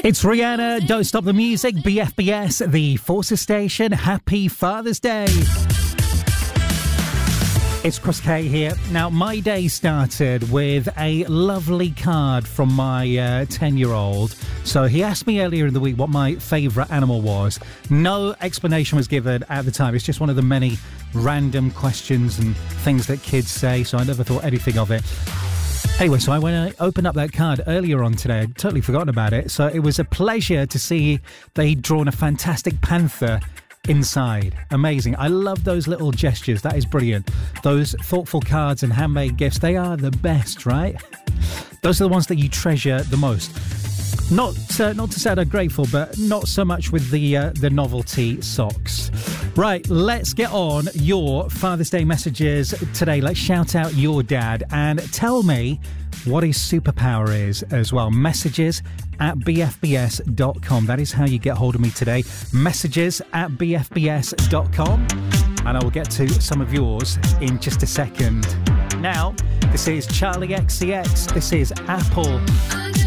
It's Rihanna, Don't Stop the Music, BFBS, the Forces Station. Happy Father's Day. It's Chris K here. Now, my day started with a lovely card from my 10-year-old. So he asked me earlier in the week what my favourite animal was. No explanation was given at the time. It's just one of the many random questions and things that kids say, so I never thought anything of it. Anyway, so when I opened up that card earlier on today, I'd totally forgotten about it. So it was a pleasure to see they'd drawn a fantastic panther inside. Amazing. I love those little gestures. That is brilliant. Those thoughtful cards and handmade gifts, they are the best, right? Those are the ones that you treasure the most. Not to say I'm grateful, but not so much with the novelty socks. Right, let's get on your Father's Day messages today. Let's shout out your dad and tell me what his superpower is as well. Messages at bfbs.com. That is how you get hold of me today. Messages at bfbs.com. And I will get to some of yours in just a second. Now, this is Charlie XCX. This is Apple.